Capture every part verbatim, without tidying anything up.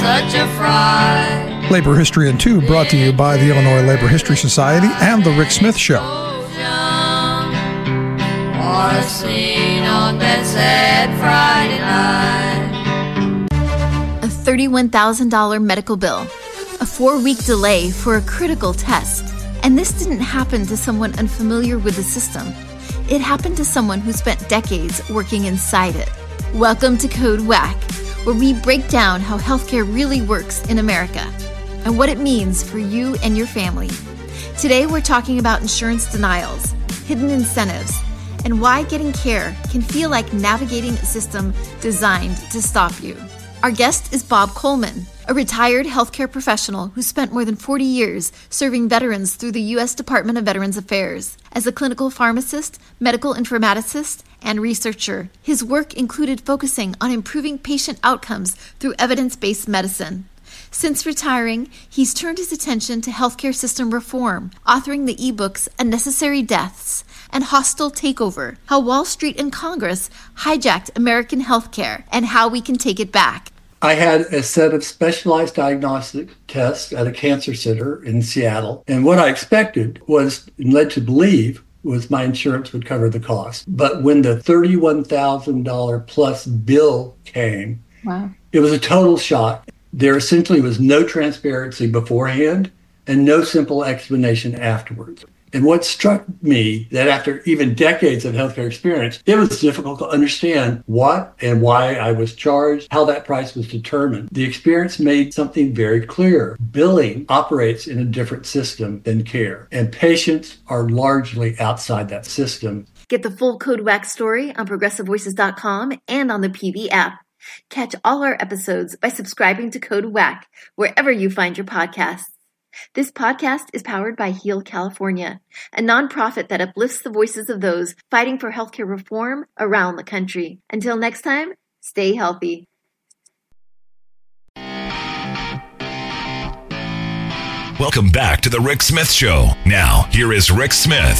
such a fright. Labor History in Two, brought to you by the Illinois Labor History Society and The Rick Smith Show. Or seen on that sad Friday night. A thirty-one thousand dollars medical bill, a four-week delay for a critical test. And this didn't happen to someone unfamiliar with the system. It happened to someone who spent decades working inside it. Welcome to Code Whack, where we break down how healthcare really works in America and what it means for you and your family. Today, we're talking about insurance denials, hidden incentives, and why getting care can feel like navigating a system designed to stop you. Our guest is Bob Coleman, a retired healthcare professional who spent more than forty years serving veterans through the U S Department of Veterans Affairs. As a clinical pharmacist, medical informaticist, and researcher, his work included focusing on improving patient outcomes through evidence-based medicine. Since retiring, he's turned his attention to healthcare system reform, authoring the ebooks Unnecessary Deaths and Hostile Takeover, How Wall Street and Congress Hijacked American Healthcare and How We Can Take It Back. I had a set of specialized diagnostic tests at a cancer center in Seattle. And what I expected was, and led to believe, was my insurance would cover the cost. But when the thirty-one thousand dollars plus bill came, wow. It was a total shock. There essentially was no transparency beforehand and no simple explanation afterwards. And what struck me that after even decades of healthcare experience, it was difficult to understand what and why I was charged, how that price was determined. The experience made something very clear. Billing operates in a different system than care, and patients are largely outside that system. Get the full Code Whack story on progressive voices dot com and on the P V app. Catch all our episodes by subscribing to Code Whack wherever you find your podcasts. This podcast is powered by Heal California, a nonprofit that uplifts the voices of those fighting for healthcare reform around the country. Until next time, stay healthy. Welcome back to The Rick Smith Show. Now, here is Rick Smith.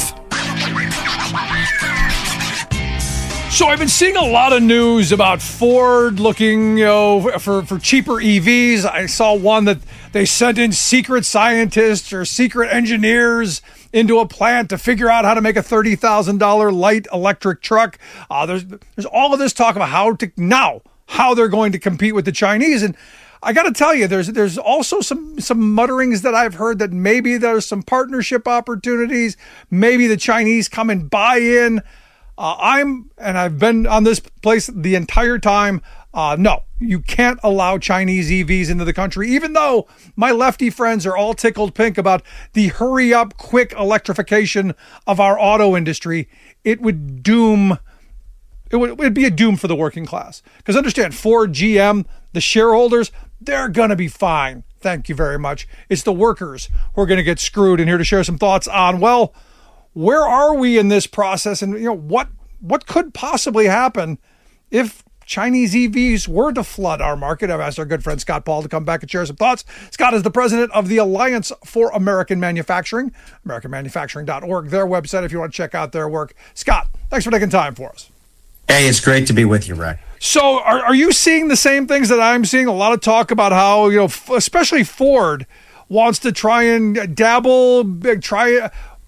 So I've been seeing a lot of news about Ford looking, you know, for, for cheaper E Vs. I saw one that they sent in secret scientists or secret engineers into a plant to figure out how to make a thirty thousand dollars light electric truck. Uh, there's there's all of this talk about how to now how they're going to compete with the Chinese. And I got to tell you, there's there's also some some mutterings that I've heard that maybe there's some partnership opportunities. Maybe the Chinese come and buy in. Uh, I'm, and I've been on this place the entire time. Uh, no, you can't allow Chinese E Vs into the country, even though my lefty friends are all tickled pink about the hurry up, quick electrification of our auto industry. It would doom, it would it'd be a doom for the working class. Because understand, Ford, G M, the shareholders, they're going to be fine. Thank you very much. It's the workers who are going to get screwed. And here to share some thoughts on, well, where are we in this process, and you know what what could possibly happen if Chinese E Vs were to flood our market? I've asked our good friend Scott Paul to come back and share some thoughts. Scott is the president of the Alliance for American Manufacturing, american manufacturing dot org, their website if you want to check out their work. Scott, thanks for taking time for us. Hey, it's great to be with you, Rick. So are, are you seeing the same things that I'm seeing? A lot of talk about how, you know, especially Ford wants to try and dabble, try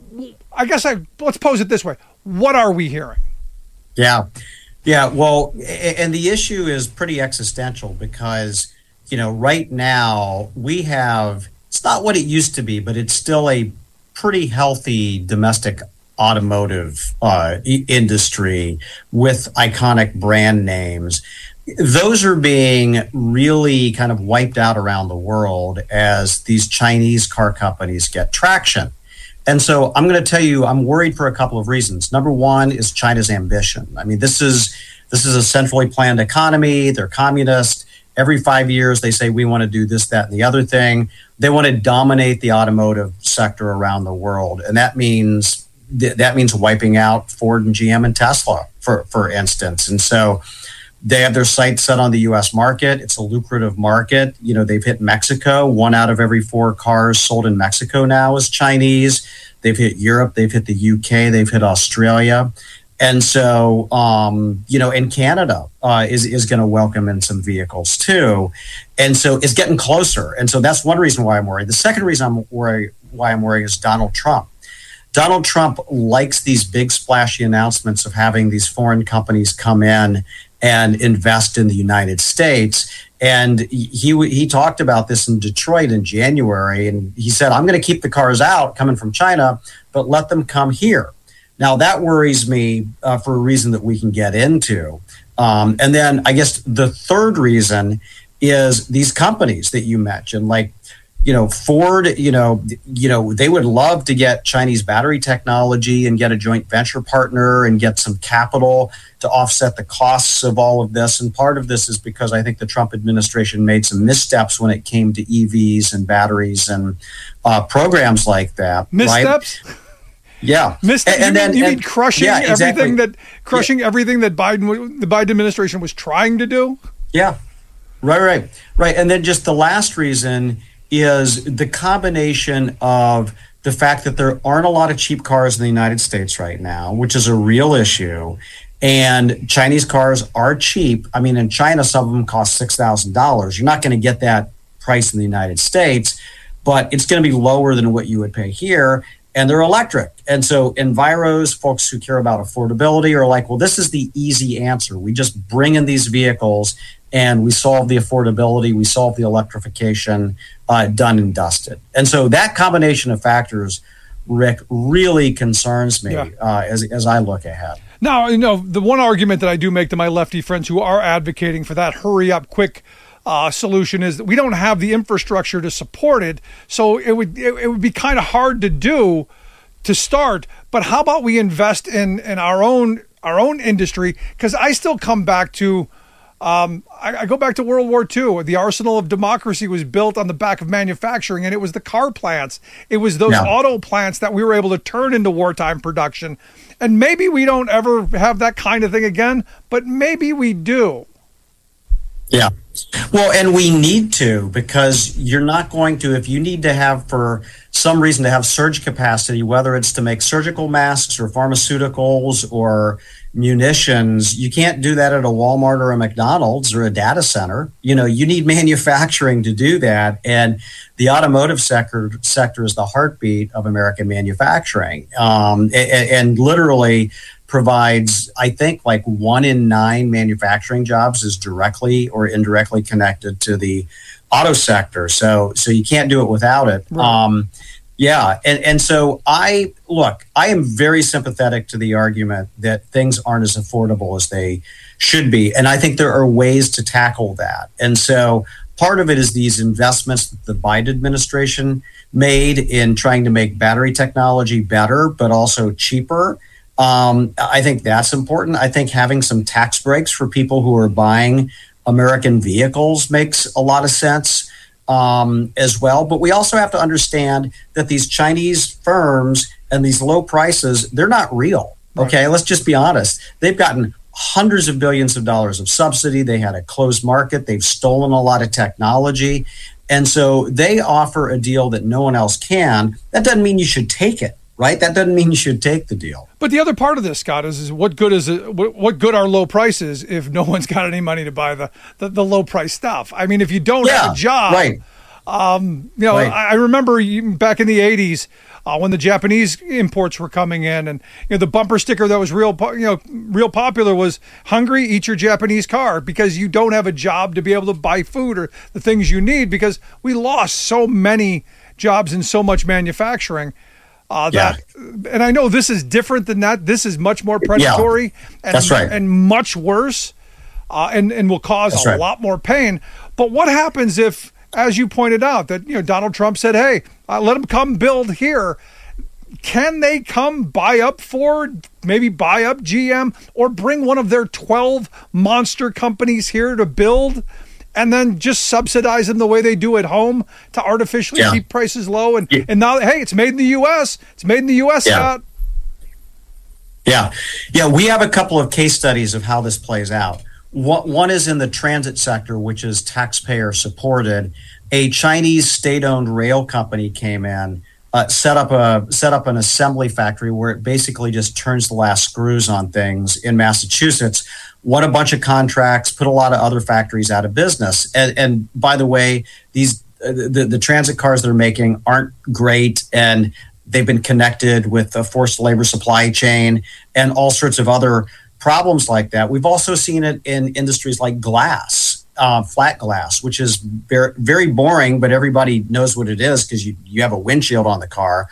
I guess I let's pose it this way. What are we hearing? Yeah. Yeah. Well, and the issue is pretty existential because, you know, right now we have, it's not what it used to be, but it's still a pretty healthy domestic automotive uh, industry with iconic brand names. Those are being really kind of wiped out around the world as these Chinese car companies get traction. And so I'm going to tell you, I'm worried for a couple of reasons. Number one is China's ambition. I mean, this is this is a centrally planned economy. They're communist. Every five years, they say, we want to do this, that, and the other thing. They want to dominate the automotive sector around the world. And that means that means wiping out Ford and G M and Tesla, for, for instance. And so they have their sights set on the U S market. It's a lucrative market. You know, they've hit Mexico. One out of every four cars sold in Mexico now is Chinese. They've hit Europe. They've hit the U K. They've hit Australia. And so, um, you know, in Canada uh, is, is going to welcome in some vehicles too. And so it's getting closer. And so that's one reason why I'm worried. The second reason I'm worried, why I'm worried is Donald Trump. Donald Trump likes these big splashy announcements of having these foreign companies come in and invest in the United States. And he he talked about this in Detroit in January. And he said, I'm going to keep the cars out coming from China, but let them come here. Now, that worries me uh, for a reason that we can get into. Um, and then I guess the third reason is these companies that you mentioned, like, you know, Ford, you know, you know, they would love to get Chinese battery technology and get a joint venture partner and get some capital to offset the costs of all of this. And part of this is because I think the Trump administration made some missteps when it came to E Vs and batteries and uh, programs like that. Missteps? Right? Yeah, Missed, and, and you, then, mean, you and, mean crushing yeah, exactly. everything that crushing yeah. everything that Biden, the Biden administration was trying to do? Yeah, right, right, right. And then just the last reason is the combination of the fact that there aren't a lot of cheap cars in the United States right now, which is a real issue. And Chinese cars are cheap. I mean, in China, some of them cost six thousand dollars. You're not going to get that price in the United States, but it's going to be lower than what you would pay here. And they're electric. And so enviros, folks who care about affordability, are like, well, this is the easy answer. We just bring in these vehicles and we solve the affordability, we solve the electrification, uh, done and dusted. And so that combination of factors, Rick, really concerns me yeah. uh, as, as I look ahead. Now, you know, the one argument that I do make to my lefty friends who are advocating for that hurry up, quick Uh, solution is that we don't have the infrastructure to support it, so it would it, it would be kind of hard to do to start. But how about we invest in in our own our own industry? Because I still come back to um, I, I go back to World War Two. The arsenal of democracy was built on the back of manufacturing, and it was the car plants. It was those yeah. auto plants that we were able to turn into wartime production. And maybe we don't ever have that kind of thing again, but maybe we do. Yeah. Well, and we need to, because you're not going to, if you need to have, for some reason, to have surge capacity, whether it's to make surgical masks or pharmaceuticals or munitions, you can't do that at a Walmart or a McDonald's or a data center. You know, you need manufacturing to do that. And the automotive sector sector is the heartbeat of American manufacturing. Um, and, and literally provides, I think, like one in nine manufacturing jobs is directly or indirectly connected to the auto sector. So, so you can't do it without it. Right. Um, yeah. And, and so I, look, I am very sympathetic to the argument that things aren't as affordable as they should be. And I think there are ways to tackle that. And so part of it is these investments that the Biden administration made in trying to make battery technology better, but also cheaper. Um, I think that's important. I think having some tax breaks for people who are buying American vehicles makes a lot of sense um, as well. But we also have to understand that these Chinese firms and these low prices, they're not real. Okay, right. Let's just be honest. They've gotten hundreds of billions of dollars of subsidy. They had a closed market. They've stolen a lot of technology. And so they offer a deal that no one else can. That doesn't mean you should take it. Right? That doesn't mean you should take the deal. But the other part of this, Scott, is, is what good is it? What, what good are low prices if no one's got any money to buy the, the, the low price stuff? I mean, if you don't yeah, have a job, right. um, you know, right. I, I remember back in the eighties uh, when the Japanese imports were coming in, and you know, the bumper sticker that was real, you know, real popular was "Hungry, eat your Japanese car," because you don't have a job to be able to buy food or the things you need, because we lost so many jobs and so much manufacturing. Uh, that, yeah. And I know this is different than that. This is much more predatory yeah, and, that's right. and much worse uh, and, and will cause that's a right. lot more pain. But what happens if, as you pointed out, that you know Donald Trump said, hey, uh, let them come build here. Can they come buy up Ford, maybe buy up G M, or bring one of their twelve monster companies here to build? And then just subsidize them the way they do at home to artificially yeah. keep prices low. And, yeah. and now, hey, it's made in the U S. It's made in the U S, yeah. Scott. Yeah. Yeah, we have a couple of case studies of how this plays out. One is in the transit sector, which is taxpayer supported. A Chinese state-owned rail company came in uh, set up a set up an assembly factory where it basically just turns the last screws on things in Massachusetts. Won a bunch of contracts, put a lot of other factories out of business. And, and by the way, these the, the transit cars they're making aren't great, and they've been connected with a forced labor supply chain and all sorts of other problems like that. We've also seen it in industries like glass, uh, flat glass, which is very, very boring, but everybody knows what it is because you, you have a windshield on the car.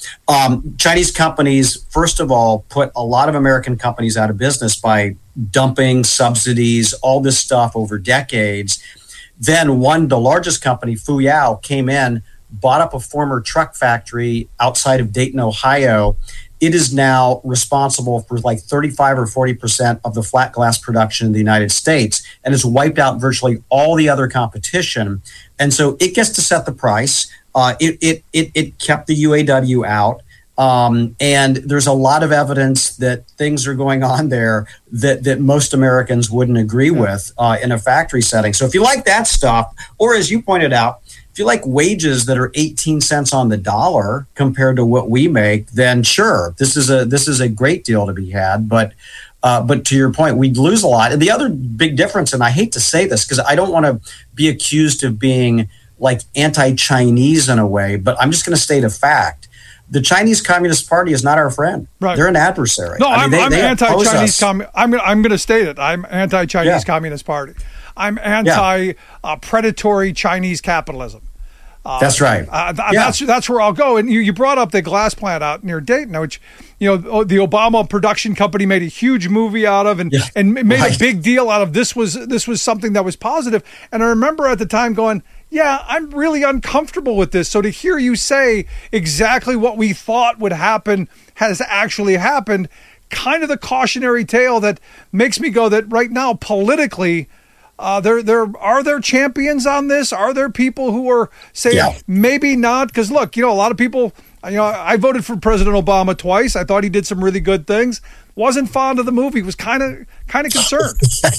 Um, Chinese companies, first of all, put a lot of American companies out of business by dumping subsidies, all this stuff over decades. Then one, the largest company, Fuyao, came in, bought up a former truck factory outside of Dayton, Ohio. It is now responsible for like thirty-five or forty percent of the flat glass production in the United States, and has wiped out virtually all the other competition. And so it gets to set the price. Uh, it, it, it, it kept the U A W out. Um, and there's a lot of evidence that things are going on there that, that most Americans wouldn't agree yeah. with uh, in a factory setting. So if you like that stuff, or as you pointed out, if you like wages that are eighteen cents on the dollar compared to what we make, then sure, this is a this is a great deal to be had. But uh, but to your point, we'd lose a lot. And the other big difference, and I hate to say this because I don't want to be accused of being like anti-Chinese in a way, but I'm just going to state a fact. The Chinese Communist Party is not our friend. Right. They're an adversary. No, I mean, I'm, they, I'm they anti-Chinese. Com- I'm, I'm going to state it. I'm anti-Chinese yeah. Communist Party. I'm anti-predatory yeah. uh, Chinese capitalism. Uh, that's right. Uh, th- yeah. That's that's where I'll go. And you, you brought up the glass plant out near Dayton, which, you know, the Obama production company made a huge movie out of, and, yeah. and made right. a big deal out of. This was this was something that was positive. And I remember at the time going, yeah, I'm really uncomfortable with this. So to hear you say exactly what we thought would happen has actually happened, kind of the cautionary tale that makes me go that right now politically, uh, there there are there champions on this? Are there people who are saying yeah. maybe not? Because look, you know, a lot of people, you know, I voted for President Obama twice. I thought he did some really good things. Wasn't fond of the movie. Was kind of kind of concerned.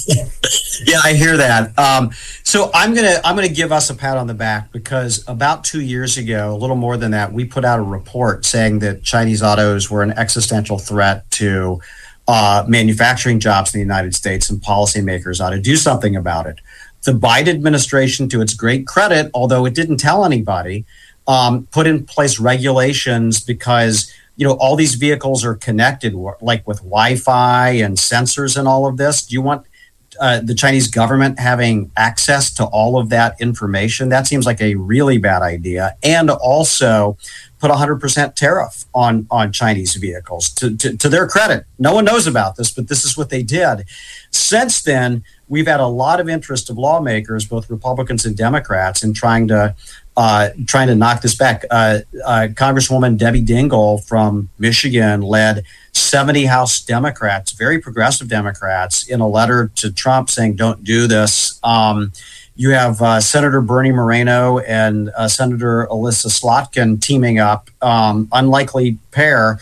Yeah, I hear that. Um, so I'm gonna I'm gonna give us a pat on the back because about two years ago, a little more than that, we put out a report saying that Chinese autos were an existential threat to uh, manufacturing jobs in the United States, and policymakers ought to do something about it. The Biden administration, to its great credit, although it didn't tell anybody, um, put in place regulations because, you know, all these vehicles are connected, like with Wi-Fi and sensors and all of this. Do you want uh, the Chinese government having access to all of that information? That seems like a really bad idea. And also put a one hundred percent tariff on, on Chinese vehicles. To, to, to their credit, no one knows about this, but this is what they did. Since then, we've had a lot of interest of lawmakers, both Republicans and Democrats, in trying to Uh, trying to knock this back. Uh, uh, Congresswoman Debbie Dingell from Michigan led seventy House Democrats, very progressive Democrats, in a letter to Trump saying, don't do this. Um, you have uh, Senator Bernie Moreno and uh, Senator Elissa Slotkin teaming up, um, unlikely pair,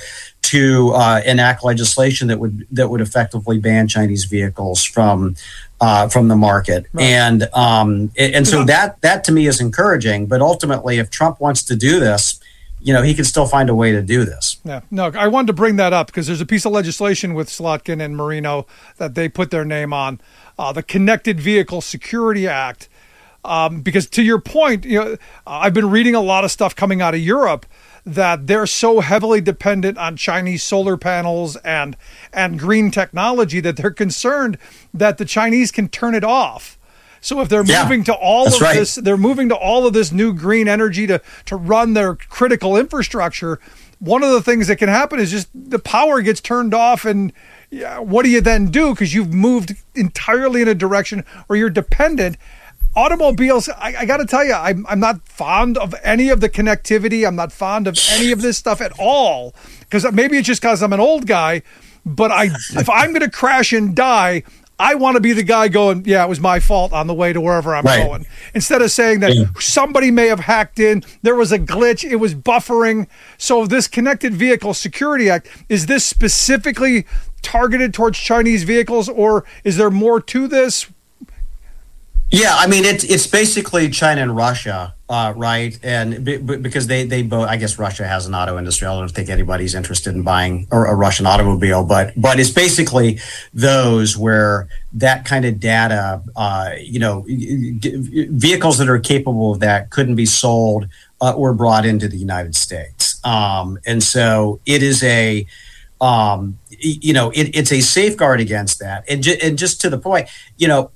to uh, enact legislation that would that would effectively ban Chinese vehicles from Uh, from the market. Right. And um, and, and so that that to me is encouraging. But ultimately, if Trump wants to do this, you know, he can still find a way to do this. Yeah, no, I wanted to bring that up because there's a piece of legislation with Slotkin and Marino that they put their name on, uh, the Connected Vehicle Security Act. Um, because to your point, you know, I've been reading a lot of stuff coming out of Europe that they're so heavily dependent on Chinese solar panels and and green technology that they're concerned that the Chinese can turn it off. So if they're yeah, moving to all of right. this, they're moving to all of this new green energy to to run their critical infrastructure. One of the things that can happen is just the power gets turned off, and yeah, what do you then do? Because you've moved entirely in a direction where you're dependent. Automobiles, I, I got to tell you, I'm, I'm not fond of any of the connectivity. I'm not fond of any of this stuff at all. Because maybe it's just because I'm an old guy, but I, if I'm going to crash and die, I want to be the guy going, yeah, it was my fault on the way to wherever I'm right. going. Instead of saying that yeah. somebody may have hacked in, there was a glitch, it was buffering. So this Connected Vehicle Security Act, is this specifically targeted towards Chinese vehicles, or is there more to this? Yeah, I mean, it's it's basically China and Russia Uh, right, and b- b- because they they both, I guess Russia has an auto industry. I don't think anybody's interested in buying a, a Russian automobile, but but it's basically those where that kind of data, uh, you know, vehicles that are capable of that couldn't be sold uh, or brought into the United States, um, and so it is a. Um, you know, it, it's a safeguard against that. And, ju- and just to the point, you know,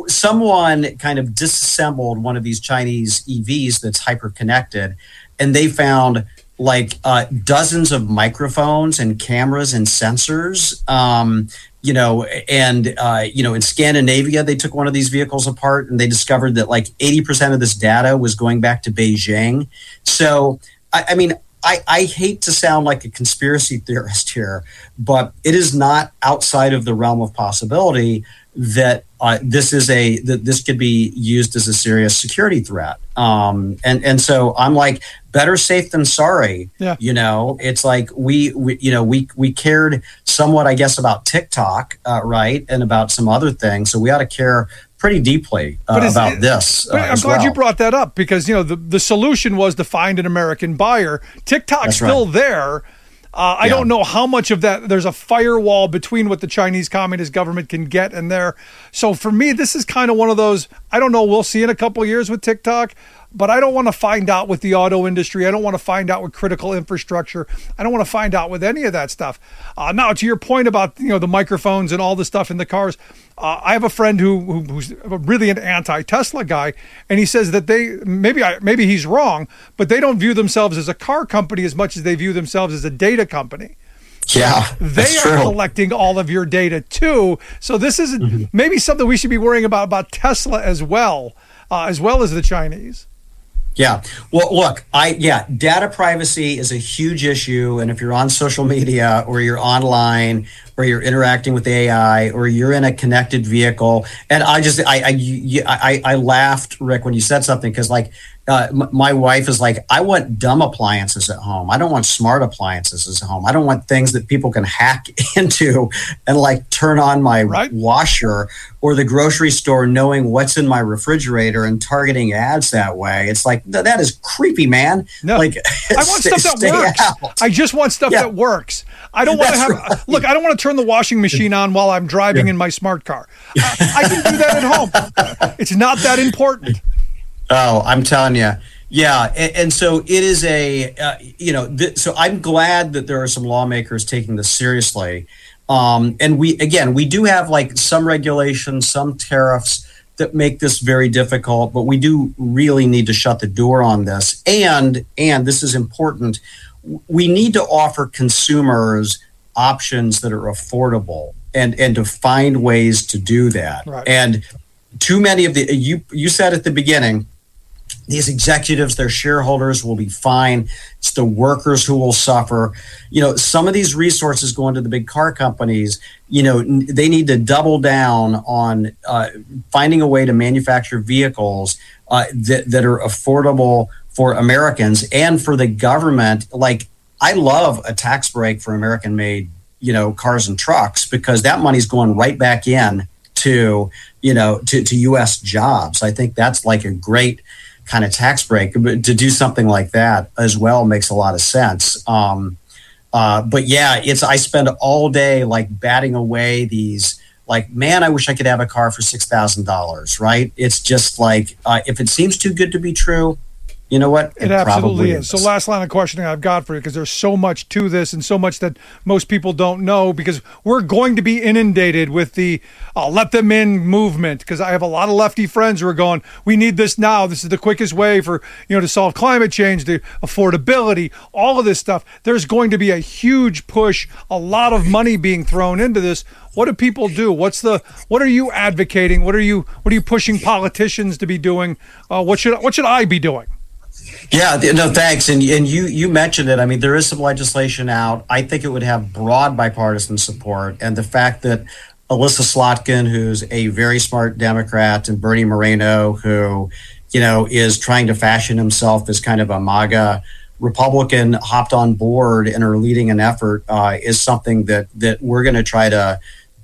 someone kind of disassembled one of these Chinese E Vs that's hyper connected, and they found like uh, dozens of microphones and cameras and sensors. Um, you know, and uh, you know, in Scandinavia, they took one of these vehicles apart, and they discovered that like eighty percent of this data was going back to Beijing. So, I, I mean. I, I hate to sound like a conspiracy theorist here, but it is not outside of the realm of possibility that uh, this is a that this could be used as a serious security threat. Um, and and so I'm like, better safe than sorry. Yeah. You know, it's like we, we you know we we cared somewhat, I guess, about TikTok, uh, right, and about some other things. So we ought to care pretty deeply uh, about it, this. Uh, I'm glad well. you brought that up because, you know, the, the solution was to find an American buyer. TikTok's That's still right. there. Uh, I Yeah. don't know how much of that. There's a firewall between what the Chinese Communist government can get and there. So for me, this is kind of one of those, I don't know, we'll see in a couple of years with TikTok, but I don't want to find out with the auto industry. I don't want to find out with critical infrastructure. I don't want to find out with any of that stuff. Uh, now, to your point about, you know, the microphones and all the stuff in the cars, uh, I have a friend who, who who's really an anti-Tesla guy, and he says that they maybe I, maybe he's wrong, but they don't view themselves as a car company as much as they view themselves as a data company. Yeah, They that's are true. collecting all of your data too. So this is Mm-hmm. maybe something we should be worrying about about Tesla as well, uh, as well as the Chinese. Yeah. Well, look, I, yeah, data privacy is a huge issue. And if you're on social media or you're online or you're interacting with A I or you're in a connected vehicle, and I just, I, I, you, I, I laughed, Rick, when you said something, because like, uh, m- my wife is like, I want dumb appliances at home. I don't want smart appliances at home. I don't want things that people can hack into and like turn on my Right. washer, or the grocery store knowing what's in my refrigerator and targeting ads that way. It's like, th- that is creepy, man. No, Like, I want stuff that stay works. out. I just want stuff Yeah. that works. I don't want to That's have, right. look, I don't want to turn the washing machine on while I'm driving Yeah. in my smart car. I, I can do that at home. It's not that important. Oh, I'm telling you. Yeah. And, and so it is a, uh, you know, th- so I'm glad that there are some lawmakers taking this seriously. Um, and we, again, we do have like some regulations, some tariffs that make this very difficult, but we do really need to shut the door on this. And, and this is important, we need to offer consumers options that are affordable and, and to find ways to do that. Right. And too many of the, you, you said at the beginning, these executives, their shareholders will be fine. It's the workers who will suffer. You know, some of these resources going to the big car companies, you know, n- they need to double down on uh, finding a way to manufacture vehicles uh, that, that are affordable for Americans and for the government. Like, I love a tax break for American-made, you know, cars and trucks, because that money's going right back in to, you know, to, to U S jobs. I think that's like a great kind of tax break. But to do something like that as well makes a lot of sense. Um, uh, but yeah, it's, I spend all day like batting away these, like, man, I wish I could have a car for six thousand dollars, right? It's just like, uh, if it seems too good to be true, you know what? It, it absolutely is. is. So last line of questioning I've got for you, because there's so much to this and so much that most people don't know, because we're going to be inundated with the uh, let them in movement, because I have a lot of lefty friends who are going, we need this now. This is the quickest way for, you know, to solve climate change, the affordability, all of this stuff. There's going to be a huge push, a lot of money being thrown into this. What do people do? What's the, what are you advocating? What are you, what are you pushing politicians to be doing? Uh, what should, what should I be doing? Yeah, no, thanks. And and you you mentioned it. I mean, there is some legislation out. I think it would have broad bipartisan support. And the fact that Alyssa Slotkin, who's a very smart Democrat, and Bernie Moreno, who, you know, is trying to fashion himself as kind of a MAGA Republican, hopped on board and are leading an effort uh, is something that that we're going to try to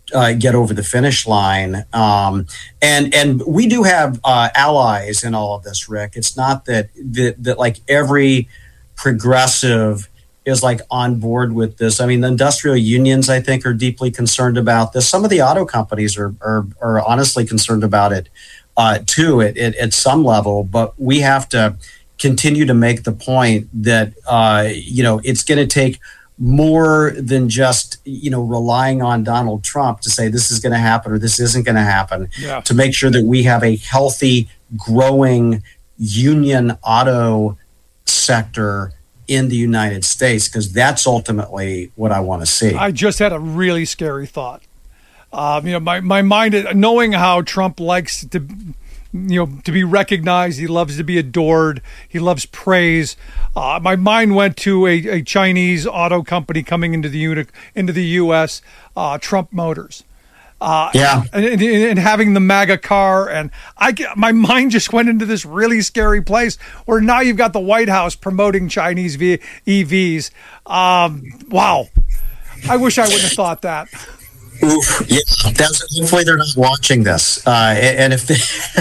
uh, get over the finish line. Um, and and we do have uh, allies in all of this, Rick. It's not that, that that like every progressive is like on board with this. I mean, the industrial unions, I think, are deeply concerned about this. Some of the auto companies are are, are honestly concerned about it uh, too, at, at, at some level. But we have to continue to make the point that uh, you know it's going to take more than just, you know, relying on Donald Trump to say this is going to happen or this isn't going to happen, yeah. to make sure that we have a healthy, growing union auto sector in the United States, because that's ultimately what I want to see. I just had a really scary thought. Um, you know, my, my mind, knowing how Trump likes to, you know, to be recognized, he loves to be adored, he loves praise. Uh, my mind went to a, a Chinese auto company coming into the uni- into the U S, uh, Trump Motors. Uh, yeah, and, and, and having the MAGA car, and I get, my mind just went into this really scary place where now you've got the White House promoting Chinese v- E Vs. Um, wow, I wish I wouldn't have thought that. Oof, yeah, that's, hopefully they're not watching this. Uh, and if they,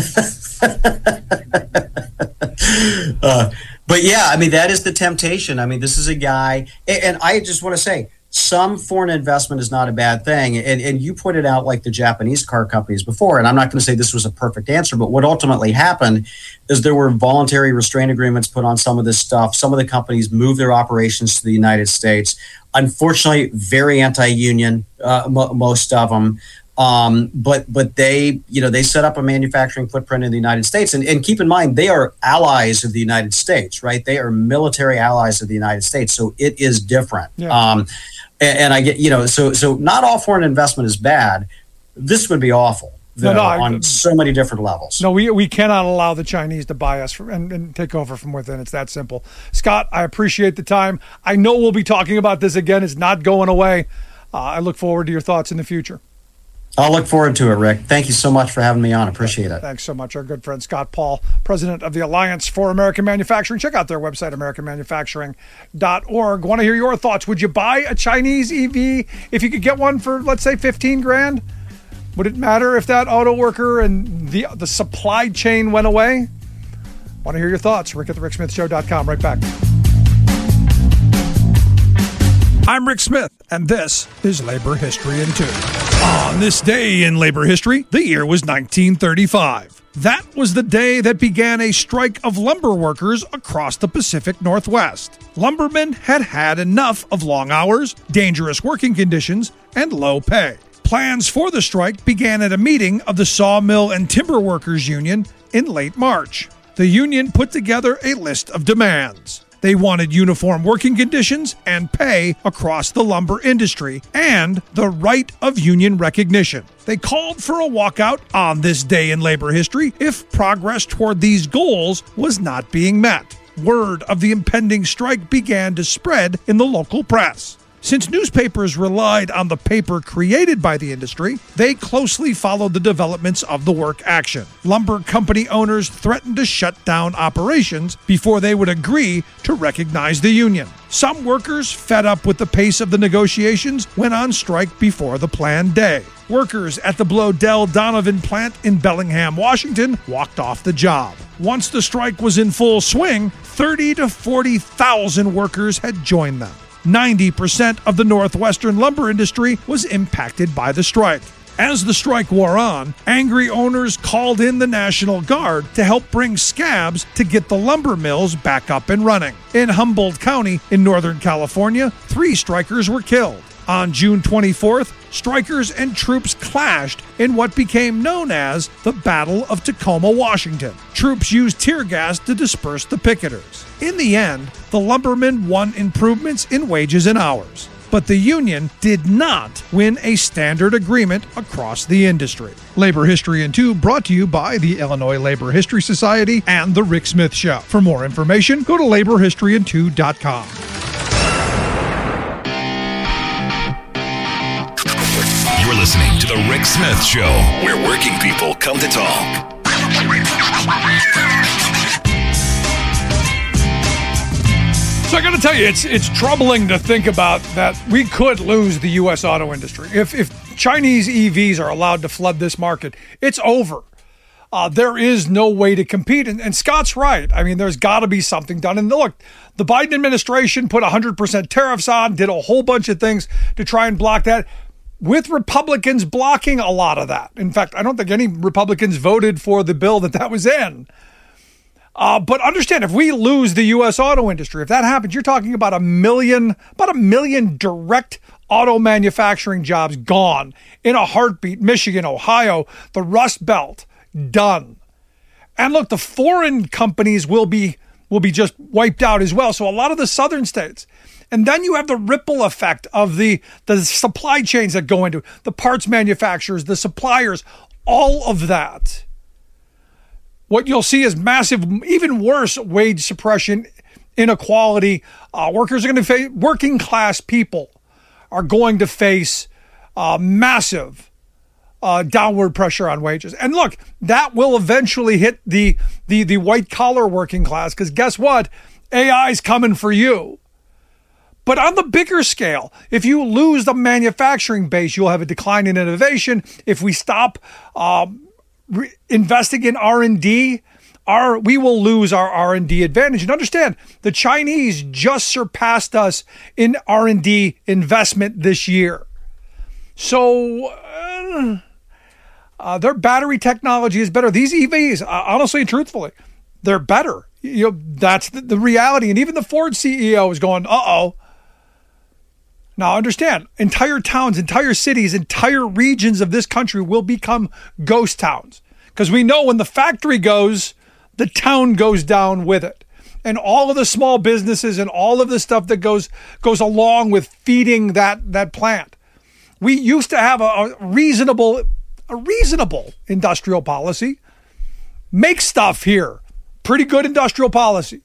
uh, but yeah, I mean, that is the temptation. I mean, this is a guy, and, and I just want to say, some foreign investment is not a bad thing. And, and you pointed out like the Japanese car companies before, and I'm not going to say this was a perfect answer, but what ultimately happened is there were voluntary restraint agreements put on some of this stuff. Some of the companies moved their operations to the United States. Unfortunately, very anti-union, uh, mo- most of them. Um, but but they, you know, they set up a manufacturing footprint in the United States. And, and keep in mind, they are allies of the United States, right? They are military allies of the United States. So it is different. Yeah. Um, and, and I get, you know, so so not all foreign investment is bad. This would be awful. Though, no, no, on I, so many different levels. No, we we cannot allow the Chinese to buy us from, and, and take over from within. It's that simple. Scott, I appreciate the time. I know we'll be talking about this again. It's not going away. Uh, I look forward to your thoughts in the future. I'll look forward to it, Rick. Thank you so much for having me on. Appreciate it. Thanks so much. Our good friend Scott Paul, president of the Alliance for American Manufacturing. Check out their website, american manufacturing dot org. Want to hear your thoughts. Would you buy a Chinese E V if you could get one for, let's say, fifteen grand? Would it matter if that auto worker and the the supply chain went away? Want to hear your thoughts? Rick at the rick smith show dot com. Right back. I'm Rick Smith, and this is Labor History in Two. On this day in labor history, the year was nineteen thirty-five. That was the day that began a strike of lumber workers across the Pacific Northwest. Lumbermen had had enough of long hours, dangerous working conditions, and low pay. Plans for the strike began at a meeting of the Sawmill and Timber Workers Union in late March. The union put together a list of demands. They wanted uniform working conditions and pay across the lumber industry and the right of union recognition. They called for a walkout on this day in labor history if progress toward these goals was not being met. Word of the impending strike began to spread in the local press. Since newspapers relied on the paper created by the industry, they closely followed the developments of the work action. Lumber company owners threatened to shut down operations before they would agree to recognize the union. Some workers, fed up with the pace of the negotiations, went on strike before the planned day. Workers at the Blodell Donovan plant in Bellingham, Washington, walked off the job. Once the strike was in full swing, thirty to forty thousand workers had joined them. ninety percent of the Northwestern lumber industry was impacted by the strike. As the strike wore on, angry owners called in the National Guard to help bring scabs to get the lumber mills back up and running. In Humboldt County in Northern California, three strikers were killed. On June twenty-fourth, strikers and troops clashed in what became known as the Battle of Tacoma, Washington. Troops used tear gas to disperse the picketers. In the end, the lumbermen won improvements in wages and hours, but the union did not win a standard agreement across the industry. Labor History in Two brought to you by the Illinois Labor History Society and The Rick Smith Show. For more information, go to labor history in two dot com. You're listening to The Rick Smith Show, where working people come to talk. So I got to tell you, it's it's troubling to think about that we could lose the U S auto industry. If if Chinese E Vs are allowed to flood this market, it's over. Uh, there is no way to compete. And, and Scott's right. I mean, there's got to be something done. And look, the Biden administration put one hundred percent tariffs on, did a whole bunch of things to try and block that, with Republicans blocking a lot of that. In fact, I don't think any Republicans voted for the bill that that was in. Uh, but understand, if we lose the U S auto industry, if that happens, you're talking about a million, about a million direct auto manufacturing jobs gone in a heartbeat. Michigan, Ohio, the Rust Belt. Done. And look, the foreign companies will be will be just wiped out as well. So a lot of the southern states. And then you have the ripple effect of the, the supply chains that go into the parts manufacturers, the suppliers, all of that. What you'll see is massive, even worse wage suppression, inequality. Uh, workers are going to face, working class people are going to face uh, massive Uh, downward pressure on wages. And look, that will eventually hit the the the white collar working class, because guess what? A I is coming for you. But on the bigger scale, if you lose the manufacturing base, you'll have a decline in innovation. If we stop um, re- investing in R and D, our, we will lose our R and D advantage. And understand, the Chinese just surpassed us in R and D investment this year. So uh, uh, their battery technology is better. These E Vs, uh, honestly and truthfully, they're better. You know, that's the, the reality. And even the Ford C E O is going, uh-oh. Now understand, entire towns, entire cities, entire regions of this country will become ghost towns. Because we know when the factory goes, the town goes down with it. And all of the small businesses and all of the stuff that goes goes along with feeding that, that plant. We used to have a, a reasonable, a reasonable industrial policy. Make stuff here. Pretty good industrial policy.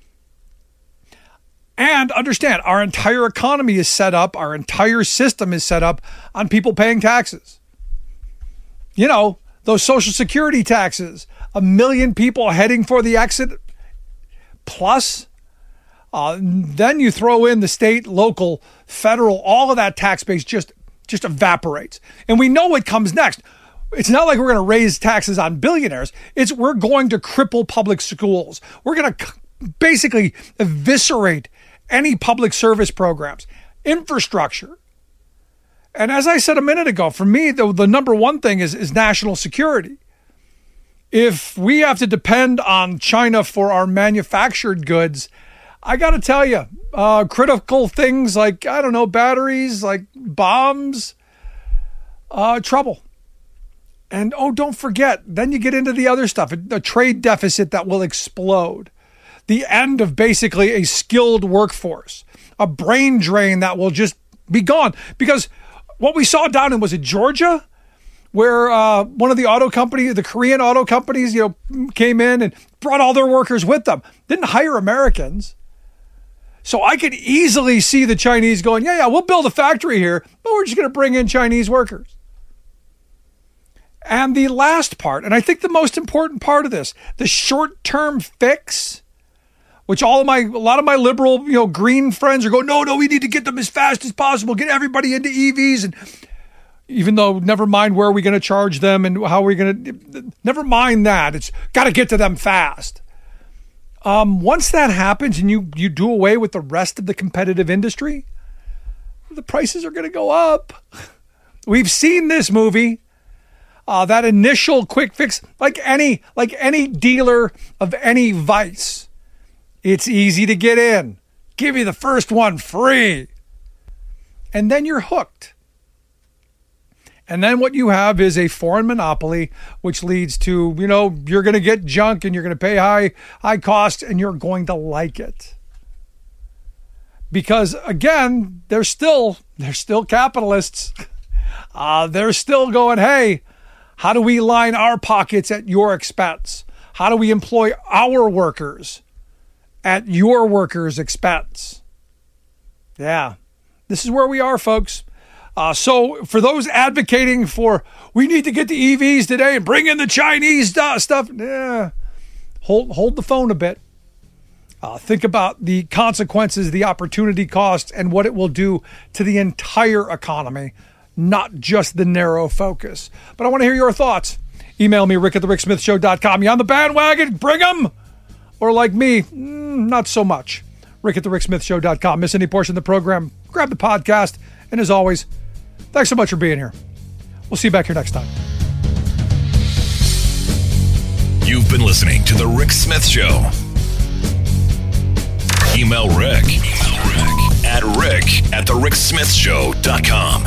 And understand, our entire economy is set up, our entire system is set up on people paying taxes. You know, those Social Security taxes, a million people heading for the exit, plus, uh, then you throw in the state, local, federal, all of that tax base just, just evaporates. And we know what comes next. It's not like we're going to raise taxes on billionaires. It's we're going to cripple public schools. We're going to basically eviscerate any public service programs, infrastructure. And as I said a minute ago, for me, the, the number one thing is, is national security. If we have to depend on China for our manufactured goods, I got to tell you, uh, critical things like, I don't know, batteries, like bombs, uh, trouble. And, oh, don't forget, then you get into the other stuff, a trade deficit that will explode. The end of basically a skilled workforce, a brain drain that will just be gone. Because what we saw down in, was it Georgia, where uh, one of the auto companies, the Korean auto companies, you know, came in and brought all their workers with them, didn't hire Americans. So I could easily see the Chinese going, yeah, yeah, we'll build a factory here, but we're just going to bring in Chinese workers. And the last part, and I think the most important part of this, the short-term fix, which all of my, a lot of my liberal, you know, green friends are going, no, no, we need to get them as fast as possible, get everybody into E Vs. And even though, never mind where are we going to charge them and how are we going to, never mind that. It's got to get to them fast. Um, once that happens and you, you do away with the rest of the competitive industry, the prices are going to go up. We've seen this movie. Uh, that initial quick fix, like any, like any dealer of any vice, it's easy to get in. Give you the first one free. And then you're hooked. And then what you have is a foreign monopoly, which leads to, you know, you're going to get junk and you're going to pay high, high cost and you're going to like it. Because again, they're still, they're still capitalists. Uh, they're still going, hey, how do we line our pockets at your expense? How do we employ our workers at your workers' expense? Yeah, this is where we are, folks. Uh, so for those advocating for, we need to get the E Vs today and bring in the Chinese st- stuff, yeah, hold, hold the phone a bit. Uh, think about the consequences, the opportunity costs, and what it will do to the entire economy, not just the narrow focus. But I want to hear your thoughts. Email me, rick at the rick smith show dot com. You on the bandwagon? Bring them! Or like me, mm, not so much. rick at the rick smith show dot com. Miss any portion of the program, grab the podcast. And as always, thanks so much for being here. We'll see you back here next time. You've been listening to The Rick Smith Show. Email Rick, Email Rick at rick at the rick smith show dot com.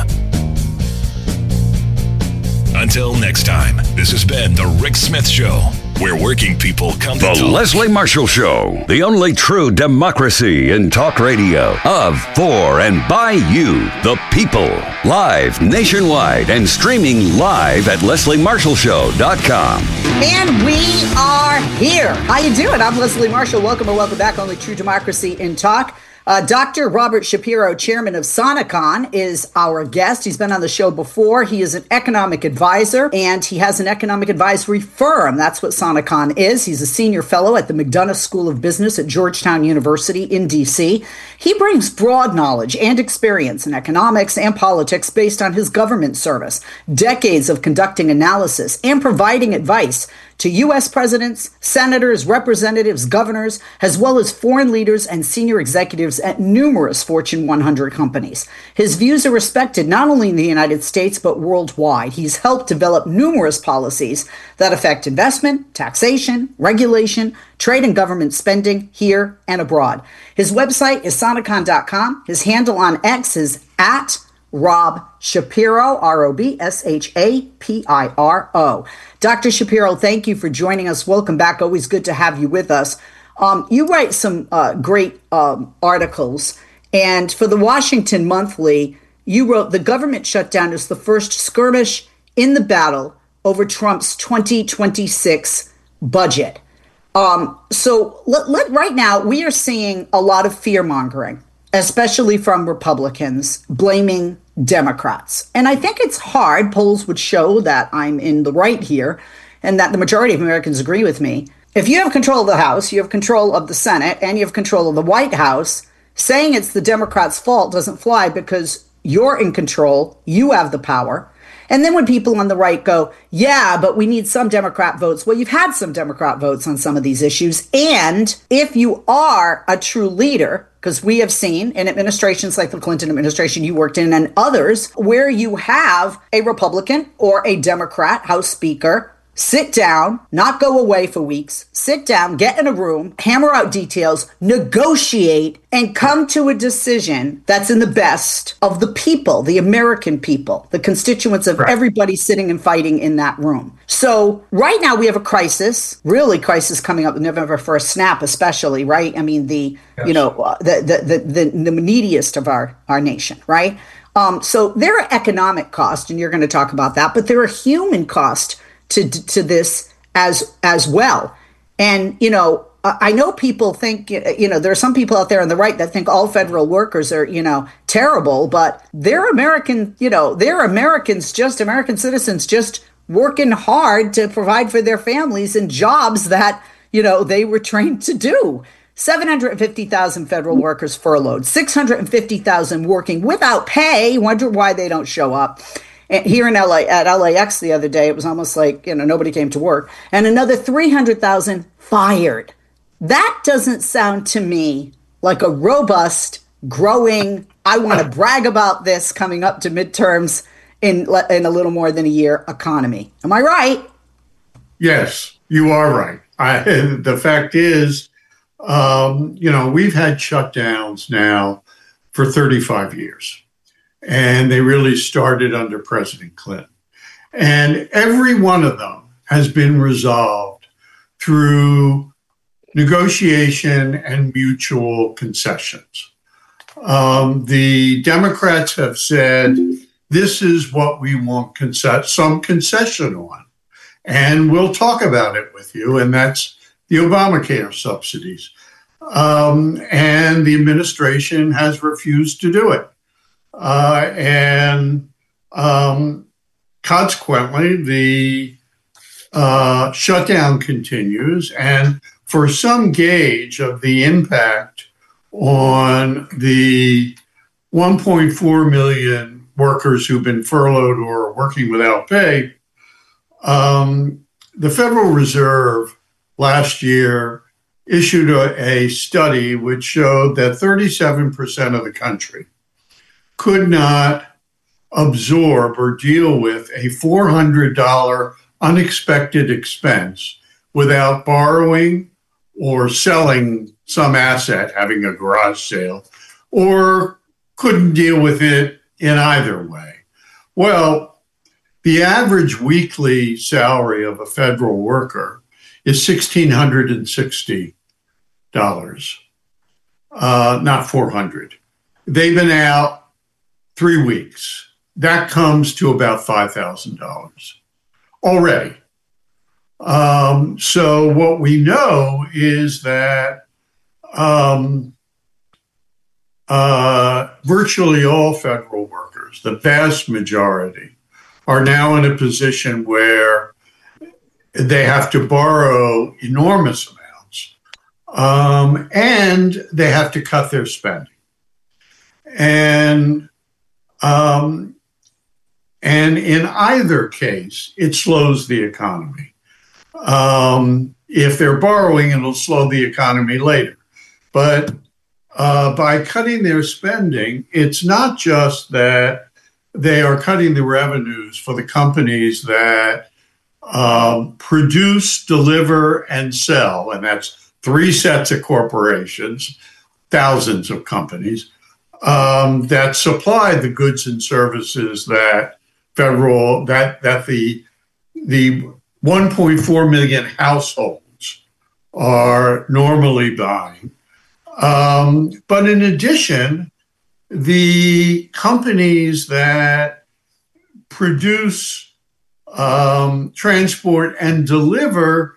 Until next time, this has been The Rick Smith Show, where working people come to The talk. Leslie Marshall Show, the only true democracy in talk radio. Of, for, and by you, the people. Live nationwide and streaming live at leslie marshall show dot com. And we are here. How you doing? I'm Leslie Marshall. Welcome or welcome back. Only true democracy in talk. Uh, Doctor Robert Shapiro, chairman of Sonicon, is our guest. He's been on the show before. He is an economic advisor, and he has an economic advisory firm. That's what Sonicon is. He's a senior fellow at the McDonough School of Business at Georgetown University in D C. He brings broad knowledge and experience in economics and politics based on his government service, decades of conducting analysis and providing advice to U S presidents, senators, representatives, governors, as well as foreign leaders and senior executives at numerous Fortune one hundred companies. His views are respected not only in the United States, but worldwide. He's helped develop numerous policies that affect investment, taxation, regulation, trade and government spending here and abroad. His website is sonicon dot com. His handle on X is at Rob Shapiro, R O B S H A P I R O. Doctor Shapiro, thank you for joining us. Welcome back. Always good to have you with us. Um, you write some uh, great um, articles, and for the Washington Monthly, you wrote, "The government shutdown is the first skirmish in the battle over Trump's twenty twenty-six budget." Um, so let, let, right now, we are seeing a lot of fear-mongering, especially from Republicans, blaming Democrats. And I think it's hard. Polls would show that I'm in the right here and that the majority of Americans agree with me. If you have control of the House, you have control of the Senate, and you have control of the White House, saying it's the Democrats' fault doesn't fly because you're in control, you have the power. And then when people on the right go, yeah, but we need some Democrat votes. Well, you've had some Democrat votes on some of these issues. And if you are a true leader, because we have seen in administrations like the Clinton administration you worked in and others, where you have a Republican or a Democrat House Speaker sit down, not go away for weeks, sit down, get in a room, hammer out details, negotiate, and come to a decision that's in the best of the people, the American people, the constituents of right. everybody sitting and fighting in that room. So right now we have a crisis, really crisis coming up November first, snap especially, right? I mean, the, yes. you know, uh, the, the, the, the, the neediest of our, our nation, right? Um, so there are economic costs, and you're going to talk about that, but there are human costs to to this as as well. And, you know, I know people think, you know, there are some people out there on the right that think all federal workers are, you know, terrible, but they're American, you know, they're Americans, just American citizens, just working hard to provide for their families in jobs that, you know, they were trained to do. seven hundred fifty thousand federal workers furloughed, six hundred fifty thousand working without pay, wonder why they don't show up. And here in L A, at L A X the other day, it was almost like, you know, nobody came to work. And another three hundred thousand fired. That doesn't sound to me like a robust, growing, I want to brag about this coming up to midterms in, in a little more than a year economy. Am I right? Yes, you are right. I, the fact is, um, you know, we've had shutdowns now for thirty-five years. And they really started under President Clinton. And every one of them has been resolved through negotiation and mutual concessions. Um, the Democrats have said, this is what we want conce- some concession on. And we'll talk about it with you. And that's the Obamacare subsidies. Um, and the administration has refused to do it. Uh, and um, consequently, the uh, shutdown continues. And for some gauge of the impact on the one point four million workers who've been furloughed or are working without pay, um, the Federal Reserve last year issued a, a study which showed that thirty-seven percent of the country could not absorb or deal with a four hundred dollars unexpected expense without borrowing or selling some asset, having a garage sale, or couldn't deal with it in either way. Well, the average weekly salary of a federal worker is one thousand six hundred sixty dollars, uh, not four hundred dollars. They've been out three weeks. That comes to about five thousand dollars already. Um, so what we know is that um, uh, virtually all federal workers, the vast majority, are now in a position where they have to borrow enormous amounts, um, and they have to cut their spending. And um, and in either case, it slows the economy. Um, if they're borrowing, it'll slow the economy later. But uh, by cutting their spending, it's not just that they are cutting the revenues for the companies that um, produce, deliver, and sell, and that's three sets of corporations, thousands of companies, um, that supply the goods and services that federal, that that the the one point four million households are normally buying. Um, but in addition, the companies that produce, um, transport, and deliver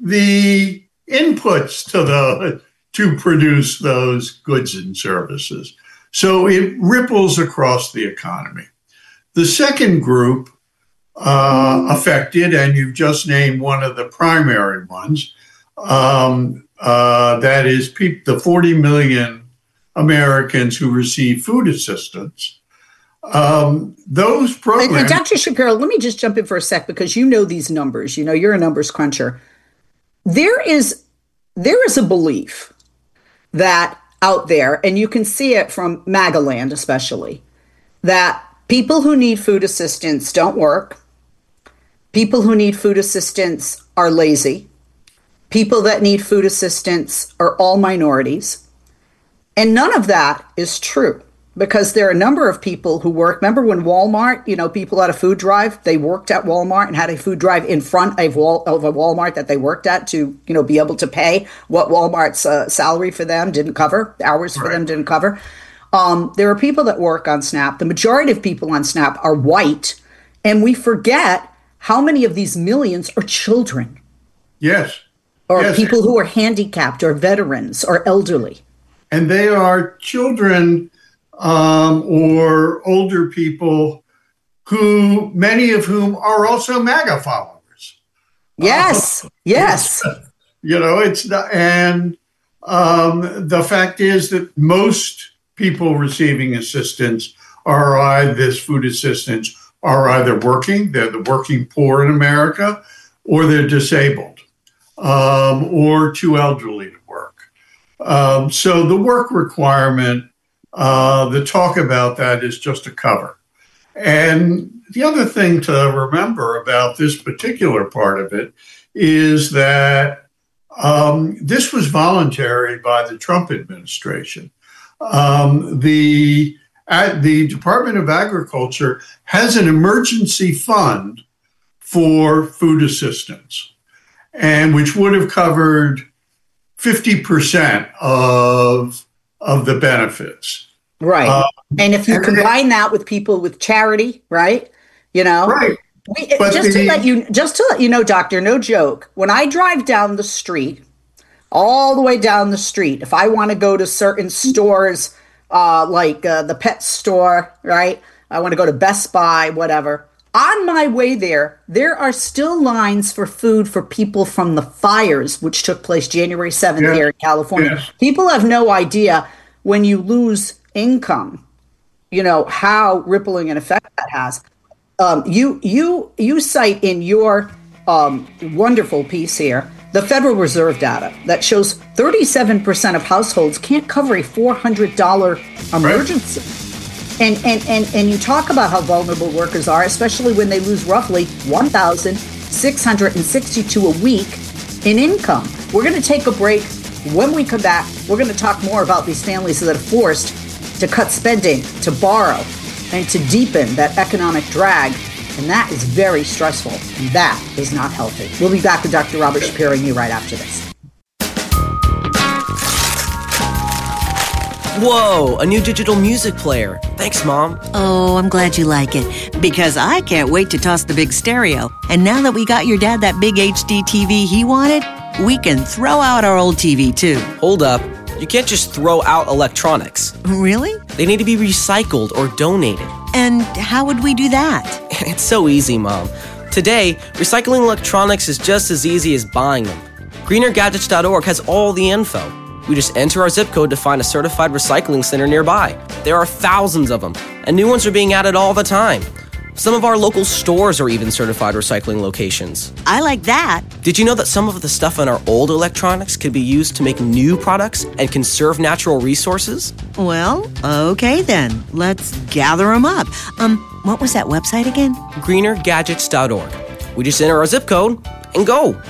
the inputs to the to produce those goods and services. So it ripples across the economy. The second group uh, affected, and you've just named one of the primary ones, um, uh, that is pe- the forty million Americans who receive food assistance. Um, those programs. And, and Doctor Shapiro, let me just jump in for a sec, because you know these numbers. You know, you're a numbers cruncher. There is there is a belief that out there, and you can see it from MAGA land especially, that people who need food assistance don't work. People who need food assistance are lazy. People that need food assistance are all minorities. And none of that is true, because there are a number of people who work. Remember when Walmart, you know, people had a food drive, they worked at Walmart and had a food drive in front of, Wal- of a Walmart that they worked at to, you know, be able to pay what Walmart's uh, salary for them didn't cover, hours for right. them didn't cover. Um, there are people that work on SNAP. The majority of people on SNAP are white, and we forget how many of these millions are children. Yes. Or yes. people who are handicapped or veterans or elderly. And they are children um, or older people who, many of whom are also MAGA followers. Yes, uh, yes. You know, it's not, and um, the fact is that most people receiving assistance are either this food assistance are either working, they're the working poor in America, or they're disabled, um, or too elderly to work. Um, so the work requirement, uh, the talk about that is just a cover. And the other thing to remember about this particular part of it is that um, this was voluntary by the Trump administration. Um, the at the Department of Agriculture has an emergency fund for food assistance, and which would have covered fifty percent of of the benefits. Right. Um, and if you and combine that with people with charity, right? You know, right. We, just the, to let you just to let you know, doctor, no joke. When I drive down the street, all the way down the street, if I want to go to certain stores, uh, like uh, the pet store, right? I want to go to Best Buy, whatever. On my way there, there are still lines for food for people from the fires, which took place January seventh yes. here in California. Yes. People have no idea when you lose income you know, how rippling an effect that has. Um, you you you cite in your um, wonderful piece here the Federal Reserve data that shows thirty-seven percent of households can't cover a four hundred dollars emergency. Right. And, and, and, and you talk about how vulnerable workers are, especially when they lose roughly one thousand six hundred sixty-two dollars a week in income. We're going to take a break. When we come back, we're going to talk more about these families that are forced to cut spending, to borrow, and to deepen that economic drag. And that is very stressful. And that is not healthy. We'll be back with Doctor Robert Shapiro and you right after this. Whoa, a new digital music player. Thanks, Mom. Oh, I'm glad you like it, because I can't wait to toss the big stereo. And now that we got your dad that big H D T V he wanted, we can throw out our old T V too. Hold up. You can't just throw out electronics. Really? They need to be recycled or donated. And how would we do that? It's so easy, Mom. Today, recycling electronics is just as easy as buying them. greener gadgets dot org has all the info. We just enter our zip code to find a certified recycling center nearby. There are thousands of them, and new ones are being added all the time. Some of our local stores are even certified recycling locations. I like that. Did you know that some of the stuff in our old electronics could be used to make new products and conserve natural resources? Well, okay then. Let's gather them up. Um, what was that website again? greener gadgets dot org. We just enter our zip code and go.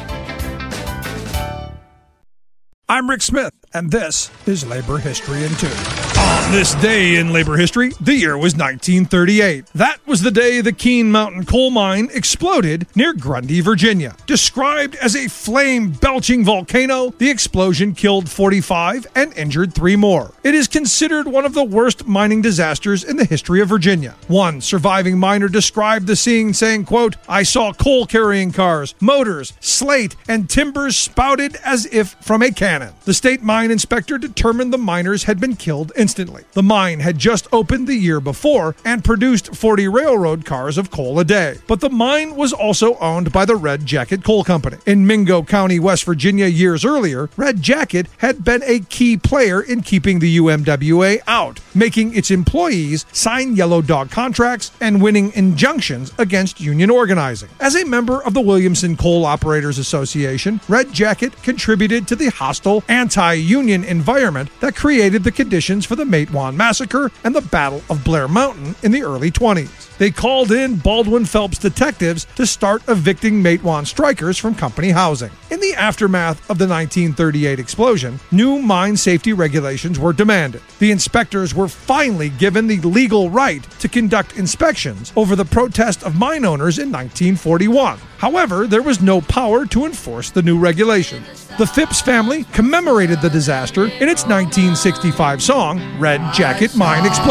I'm Rick Smith, and this is Labor History in Two. On this day in labor history, the year was nineteen thirty-eight. That was the day the Keene Mountain coal mine exploded near Grundy, Virginia. Described as a flame-belching volcano, the explosion killed forty-five and injured three more. It is considered one of the worst mining disasters in the history of Virginia. One surviving miner described the scene saying, quote, "I saw coal-carrying cars, motors, slate, and timbers spouted as if from a cannon." The state mine inspector determined the miners had been killed instantly. The mine had just opened the year before and produced forty railroad cars of coal a day. But the mine was also owned by the Red Jacket Coal Company. In Mingo County, West Virginia, years earlier, Red Jacket had been a key player in keeping the U M W A out, making its employees sign yellow dog contracts and winning injunctions against union organizing. As a member of the Williamson Coal Operators Association, Red Jacket contributed to the hostile anti-union environment that created the conditions for the Matewan Massacre and the Battle of Blair Mountain in the early twenties. They called in Baldwin Phelps detectives to start evicting Matewan strikers from company housing. In the aftermath of the nineteen thirty-eight explosion, new mine safety regulations were demanded. The inspectors were finally given the legal right to conduct inspections over the protest of mine owners in nineteen forty-one. However, there was no power to enforce the new regulation. The Phipps family commemorated the disaster in its nineteen sixty-five song, Red Jacket Mine Explosion.